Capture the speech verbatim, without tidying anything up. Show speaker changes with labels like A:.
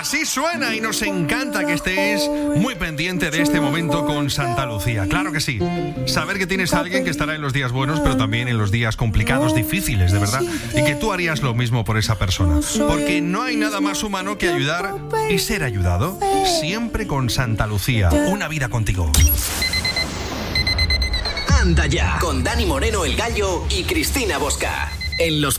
A: Así suena y nos encanta que estés muy pendiente de este momento con Santa Lucía. Claro que sí. Saber que tienes a alguien que estará en los días buenos, pero también en los días complicados, difíciles, de verdad. Y que tú harías lo mismo por esa persona. Porque no hay nada más humano que ayudar y ser ayudado. Siempre con Santa Lucía. Una vida contigo.
B: Anda ya. Con Dani Moreno, el Gallo, y Cristina Bosca. En los